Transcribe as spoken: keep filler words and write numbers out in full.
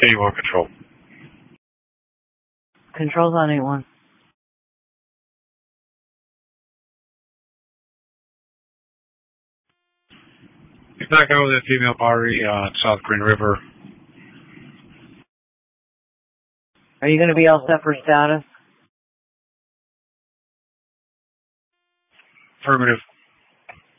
eighty-one Control. Control's on eight one. Get back over the female party on South Green River. Are you going to be all set for status? Affirmative.